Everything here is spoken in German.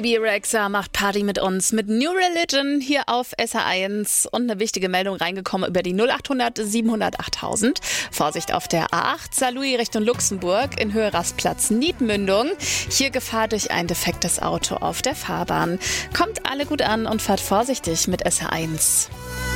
Bibi Rexha macht Party mit uns mit New Religion hier auf SR1 und eine wichtige Meldung reingekommen über die 0800 700 8000. Vorsicht auf der A8 Saarlouis Richtung Luxemburg in Höhe Rastplatz Niedmündung. Hier Gefahr durch ein defektes Auto auf der Fahrbahn. Kommt alle gut an und fahrt vorsichtig mit SR1.